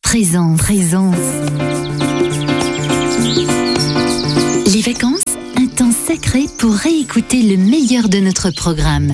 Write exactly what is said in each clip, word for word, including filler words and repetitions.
Présence, présence. Les vacances, un temps sacré pour réécouter le meilleur de notre programme.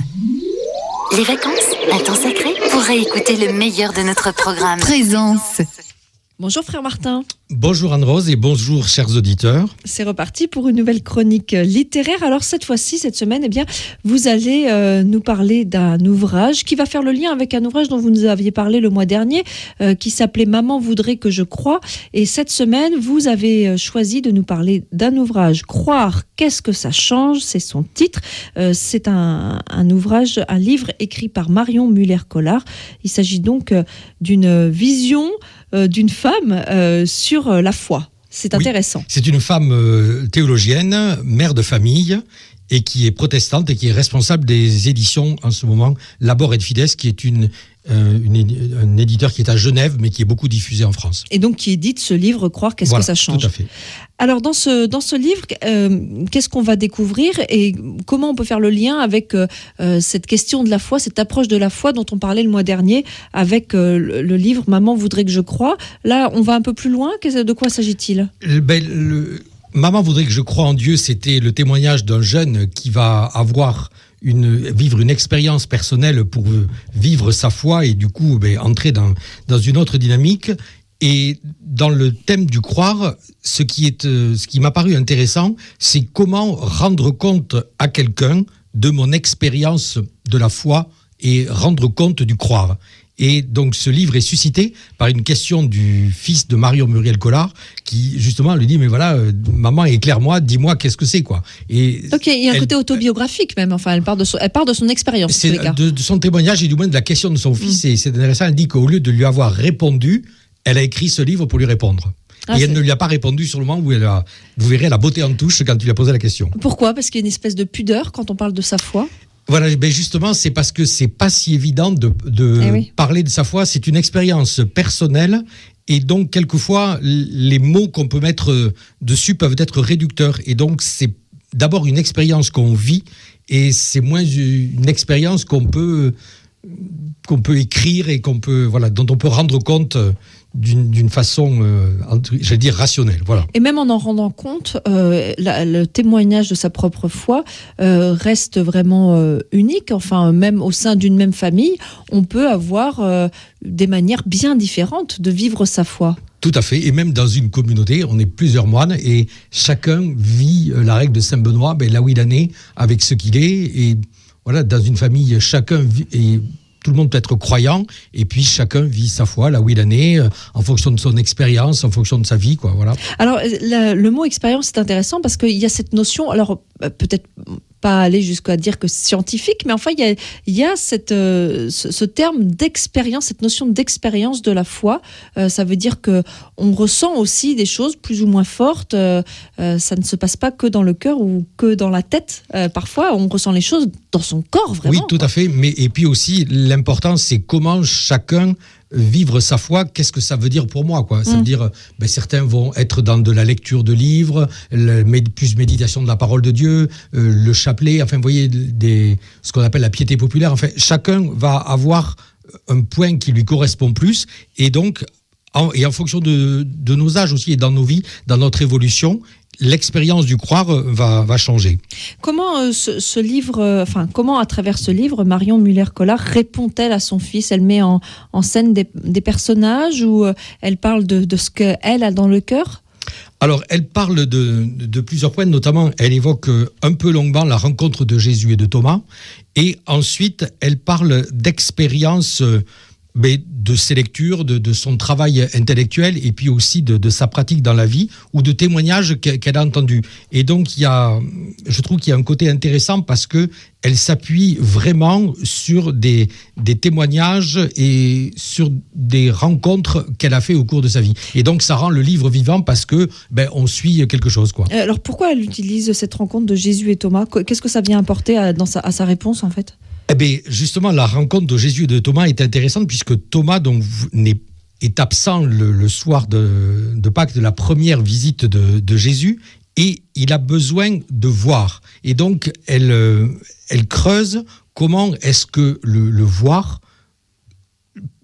Les vacances, un temps sacré pour réécouter le meilleur de notre programme. Présence. Bonjour frère Martin. Bonjour Anne-Rose et bonjour chers auditeurs. C'est reparti pour une nouvelle chronique littéraire. Alors cette fois-ci, cette semaine, eh bien, vous allez euh, nous parler d'un ouvrage qui va faire le lien avec un ouvrage dont vous nous aviez parlé le mois dernier, euh, qui s'appelait « Maman voudrait que je croie ». Et cette semaine, vous avez choisi de nous parler d'un ouvrage « Croire, qu'est-ce que ça change ?» C'est son titre. Euh, c'est un, un ouvrage, un livre écrit par Marion Muller-Collard. Il s'agit donc euh, d'une vision euh, d'une femme euh, sur la foi. C'est intéressant. Oui, c'est une femme euh, théologienne, mère de famille, et qui est protestante et qui est responsable des éditions en ce moment, Labor et Fides, qui est une, euh, une, un éditeur qui est à Genève, mais qui est beaucoup diffusé en France. Et donc qui édite ce livre, Croire, qu'est-ce voilà, que ça change ? Tout à fait. Alors dans ce, dans ce livre, euh, qu'est-ce qu'on va découvrir et comment on peut faire le lien avec euh, cette question de la foi, cette approche de la foi dont on parlait le mois dernier avec euh, le, le livre « Maman voudrait que je croie ». Là, on va un peu plus loin. De quoi s'agit-il ? ben, le... Maman voudrait que je croie en Dieu, c'était le témoignage d'un jeune qui va avoir une, vivre une expérience personnelle pour vivre sa foi et du coup ben, entrer dans, dans une autre dynamique. Et dans le thème du croire, ce qui, est, ce qui m'a paru intéressant, c'est comment rendre compte à quelqu'un de mon expérience de la foi et rendre compte du croire. Et donc ce livre est suscité par une question du fils de Marion Muller-Collard qui justement lui dit mais voilà euh, maman éclaire-moi, dis-moi qu'est-ce que c'est quoi. Et donc il y a un elle, côté autobiographique même, enfin elle part de son, elle part de son expérience. C'est en tous les cas. De, de son témoignage et du moins de la question de son fils. Mmh. Et c'est intéressant, elle dit qu'au lieu de lui avoir répondu, elle a écrit ce livre pour lui répondre. Ah, et elle c'est... ne lui a pas répondu sur le moment où elle a, vous verrez, elle a botté en touche quand tu lui as posé la question. Pourquoi ? Parce qu'il y a une espèce de pudeur quand on parle de sa foi. Voilà, ben justement, c'est parce que c'est pas si évident de, de eh oui. parler de sa foi. C'est une expérience personnelle et donc quelquefois les mots qu'on peut mettre dessus peuvent être réducteurs. Et donc c'est d'abord une expérience qu'on vit et c'est moins une expérience qu'on peut qu'on peut écrire et qu'on peut voilà dont on peut rendre compte d'une, d'une façon, euh, j'allais dire, rationnelle. Voilà. Et même en en rendant compte, euh, la, le témoignage de sa propre foi euh, reste vraiment euh, unique. Enfin, même au sein d'une même famille, on peut avoir euh, des manières bien différentes de vivre sa foi. Tout à fait. Et même dans une communauté, on est plusieurs moines et chacun vit la règle de Saint-Benoît ben, là où il en est, avec ce qu'il est. Et voilà, dans une famille, chacun vit... Et tout le monde peut être croyant, et puis chacun vit sa foi là où il en est, en fonction de son expérience, en fonction de sa vie, quoi. Voilà. Alors, la, le mot expérience, c'est intéressant parce qu'il y a cette notion, alors peut-être pas aller jusqu'à dire que c'est scientifique, mais enfin, il y a, il y a cette, euh, ce, ce terme d'expérience, cette notion d'expérience de la foi. Euh, ça veut dire qu'on ressent aussi des choses plus ou moins fortes. Euh, euh, ça ne se passe pas que dans le cœur ou que dans la tête. Euh, parfois, on ressent les choses dans son corps, vraiment. Oui, tout à fait. Mais, et puis aussi, l'important, c'est comment chacun vivre sa foi, qu'est-ce que ça veut dire pour moi, quoi. Ça mmh. veut dire, ben, certains vont être dans de la lecture de livres, le, plus méditation de la parole de Dieu, euh, le chapelet, enfin, vous voyez, des, ce qu'on appelle la piété populaire. Enfin, chacun va avoir un point qui lui correspond plus, et donc, en, et en fonction de, de nos âges aussi, et dans nos vies, dans notre évolution, l'expérience du croire va, va changer. Comment euh, ce, ce livre, euh, enfin comment à travers ce livre, Marion Muller-Collard répond-elle à son fils ? Elle met en, en scène des, des personnages ou euh, elle parle de, de ce qu'elle a dans le cœur ? Alors, elle parle de, de plusieurs points, notamment elle évoque un peu longuement la rencontre de Jésus et de Thomas, et ensuite elle parle d'expérience mais de ses lectures, de, de son travail intellectuel et puis aussi de, de sa pratique dans la vie ou de témoignages qu'elle a entendus. Et donc, il y a, je trouve qu'il y a un côté intéressant parce qu'elle s'appuie vraiment sur des, des témoignages et sur des rencontres qu'elle a fait au cours de sa vie. Et donc, ça rend le livre vivant parce que ben, on suit quelque chose, quoi. Alors, pourquoi elle utilise cette rencontre de Jésus et Thomas ? Qu'est-ce que ça vient apporter à, dans sa, à sa réponse, en fait ? Eh bien, justement, la rencontre de Jésus et de Thomas est intéressante puisque Thomas donc, n'est, est absent le, le soir de, de Pâques, de la première visite de, de Jésus, et il a besoin de voir. Et donc, elle, elle creuse comment est-ce que le, le voir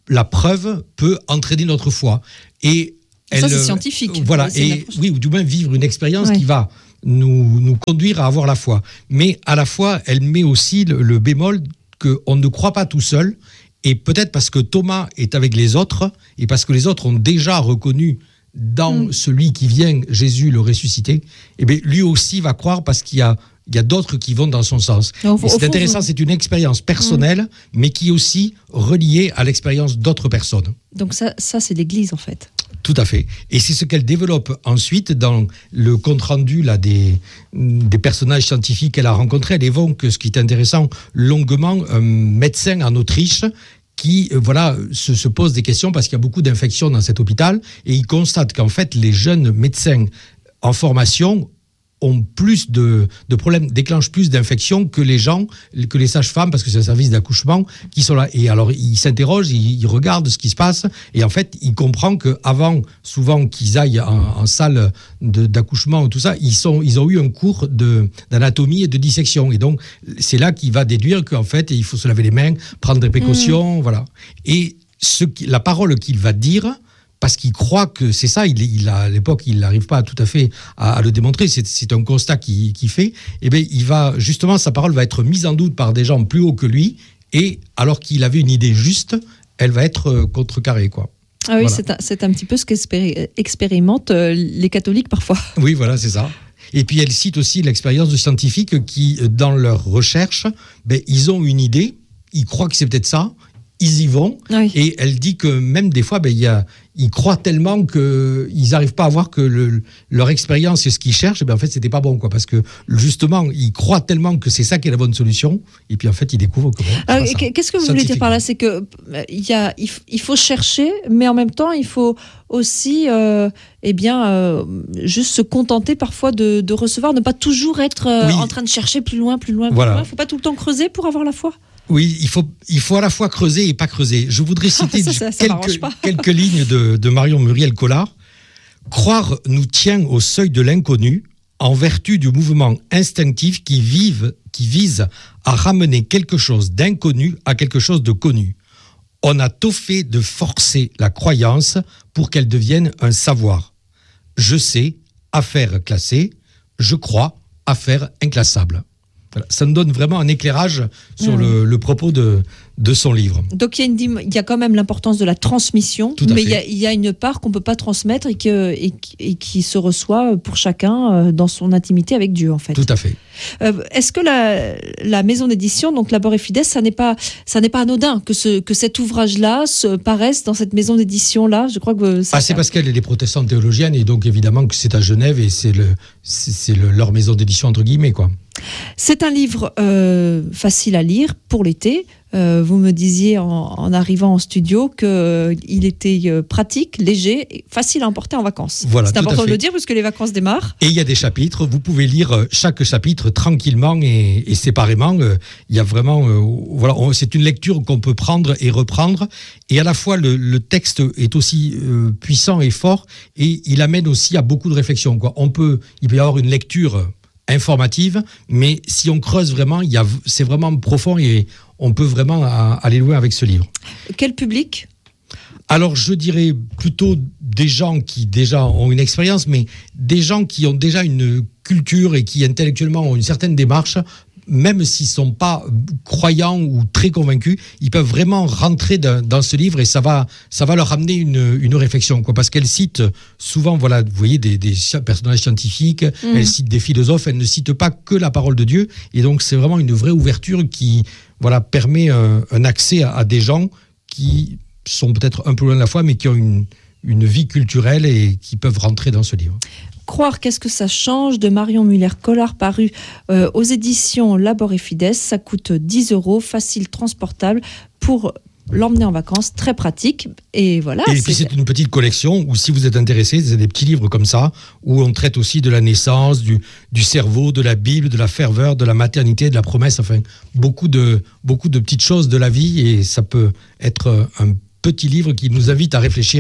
la preuve peut entraîner notre foi. Et ça, elle, c'est scientifique. Voilà, c'est et oui, ou du moins vivre une expérience ouais. qui va nous, nous conduire à avoir la foi. Mais à la fois, elle met aussi le, le bémol qu'on ne croit pas tout seul, et peut-être parce que Thomas est avec les autres, et parce que les autres ont déjà reconnu dans mmh. celui qui vient, Jésus le ressuscité, et bien lui aussi va croire parce qu'il y a, il y a d'autres qui vont dans son sens. Non, et c'est intéressant, vous... c'est une expérience personnelle, mmh. mais qui est aussi reliée à l'expérience d'autres personnes. Donc ça, ça c'est l'Église en fait. Tout à fait. Et c'est ce qu'elle développe ensuite dans le compte-rendu là, des, des personnages scientifiques qu'elle a rencontrés. Elle évoque, ce qui est intéressant, longuement, un médecin en Autriche qui voilà, se, se pose des questions parce qu'il y a beaucoup d'infections dans cet hôpital et il constate qu'en fait, les jeunes médecins en formation ont plus de, de problèmes, déclenchent plus d'infections que les gens, que les sages-femmes, parce que c'est un service d'accouchement, qui sont là. Et alors, il s'interroge, il, il regarde ce qui se passe, et en fait, il comprend qu'avant, souvent, qu'ils aillent en, en salle de, d'accouchement, tout ça, ils, sont, ils ont eu un cours de, d'anatomie et de dissection. Et donc, c'est là qu'il va déduire qu'en fait, il faut se laver les mains, prendre des précautions, mmh. voilà. Et ce qui, la parole qu'il va dire, parce qu'il croit que c'est ça, il, il a, à l'époque, il n'arrive pas tout à fait à, à le démontrer, c'est, c'est un constat qu'il, qu'il fait, et bien, il va, justement, sa parole va être mise en doute par des gens plus hauts que lui, et alors qu'il avait une idée juste, elle va être contrecarrée, quoi. Ah oui, voilà. c'est, un, c'est un petit peu ce qu'expérimentent les catholiques parfois. Oui, voilà, c'est ça. Et puis, elle cite aussi l'expérience de scientifiques qui, dans leurs recherches, ben, ils ont une idée, ils croient que c'est peut-être ça, ils y vont, oui. Et elle dit que même des fois, ben, y a, ils croient tellement qu'ils n'arrivent pas à voir que le, leur expérience et ce qu'ils cherchent, ben, en fait, c'était pas bon, quoi, parce que justement, ils croient tellement que c'est ça qui est la bonne solution, et puis en fait, ils découvrent que bon, Alors, qu'est-ce que vous voulez dire par là ? C'est que y a, il, il faut chercher, mais en même temps, il faut aussi, euh, eh bien, euh, juste se contenter parfois de, de recevoir, ne pas toujours être euh, oui. en train de chercher plus loin, plus loin, plus voilà. loin. Il ne faut pas tout le temps creuser pour avoir la foi. Oui, il faut, il faut à la fois creuser et pas creuser. Je voudrais citer ça, ça, ça quelques, quelques lignes de, de Marion Muriel-Collard. Croire nous tient au seuil de l'inconnu en vertu du mouvement instinctif qui, vive, qui vise à ramener quelque chose d'inconnu à quelque chose de connu. On a tôt fait de forcer la croyance pour qu'elle devienne un savoir. Je sais, affaire classée. Je crois, affaire inclassable. Voilà, ça nous donne vraiment un éclairage sur mmh. le, le propos de, de son livre. Donc il y, a il y a quand même l'importance de la transmission, mais il y, a, il y a une part qu'on ne peut pas transmettre et, que, et, et qui se reçoit pour chacun dans son intimité avec Dieu, en fait. Tout à fait. Euh, est-ce que la, la maison d'édition, donc Labor et Fides, ça n'est pas, ça n'est pas anodin que, ce, que cet ouvrage-là se paraisse dans cette maison d'édition-là ? Je crois que ça, ah, c'est parce qu'elle est des protestantes théologiennes et donc évidemment que c'est à Genève et c'est, le, c'est, c'est le, leur maison d'édition entre guillemets, quoi. C'est un livre euh, facile à lire pour l'été. Euh, vous me disiez en, en arrivant en studio qu'il euh, était euh, pratique, léger, facile à emporter en vacances. Voilà, c'est important de le dire parce que les vacances démarrent. Et il y a des chapitres, vous pouvez lire chaque chapitre tranquillement et, et séparément. Euh, il y a vraiment, euh, voilà, on, c'est une lecture qu'on peut prendre et reprendre. Et à la fois, le, le texte est aussi euh, puissant et fort et il amène aussi à beaucoup de réflexions, quoi. On peut, il peut y avoir une lecture informative, mais si on creuse vraiment, il y a, c'est vraiment profond et on peut vraiment aller loin avec ce livre. Quel public ? Alors, je dirais plutôt des gens qui déjà ont une expérience, mais des gens qui ont déjà une culture et qui intellectuellement ont une certaine démarche, même s'ils ne sont pas croyants ou très convaincus, ils peuvent vraiment rentrer dans, dans ce livre et ça va, ça va leur amener une, une réflexion, quoi, parce qu'elle cite souvent, voilà, vous voyez, des, des personnages scientifiques, mmh. elle cite des philosophes, elle ne cite pas que la parole de Dieu, et donc c'est vraiment une vraie ouverture qui, voilà, permet un, un accès à, à des gens qui sont peut-être un peu loin de la foi, mais qui ont une, une vie culturelle et qui peuvent rentrer dans ce livre. Croire, qu'est-ce que ça change, de Marion Muller-Collard, paru euh, aux éditions Labor et Fides. Ça coûte dix euros, facile, transportable, pour l'emmener en vacances, très pratique. Et voilà. Et c'est... puis c'est une petite collection où, si vous êtes intéressé, c'est des petits livres comme ça, où on traite aussi de la naissance, du, du cerveau, de la Bible, de la ferveur, de la maternité, de la promesse, enfin, beaucoup de, beaucoup de petites choses de la vie, et ça peut être un petit livre qui nous invite à réfléchir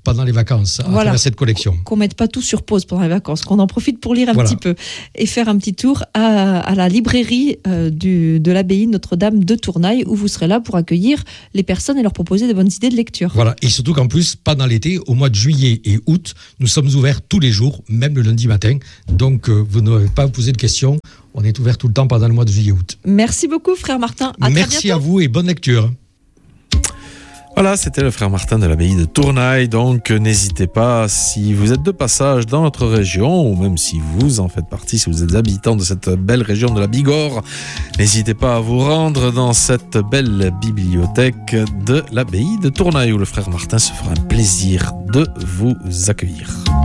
pendant les vacances à voilà. travers cette collection. Qu'on ne mette pas tout sur pause pendant les vacances, qu'on en profite pour lire un voilà. petit peu et faire un petit tour à, à la librairie euh, du, de l'abbaye Notre-Dame de Tournaille, où vous serez là pour accueillir les personnes et leur proposer de bonnes idées de lecture. Voilà, et surtout qu'en plus, pendant l'été, au mois de juillet et août, nous sommes ouverts tous les jours, même le lundi matin. Donc, euh, vous n'aurez pas à vous poser de questions. On est ouvert tout le temps pendant le mois de juillet-août. Merci beaucoup, frère Martin. À Merci à vous et bonne lecture. Voilà, c'était le frère Martin de l'abbaye de Tournaille. Donc, n'hésitez pas, si vous êtes de passage dans notre région, ou même si vous en faites partie, si vous êtes habitant de cette belle région de la Bigorre, n'hésitez pas à vous rendre dans cette belle bibliothèque de l'abbaye de Tournaille, où le frère Martin se fera un plaisir de vous accueillir.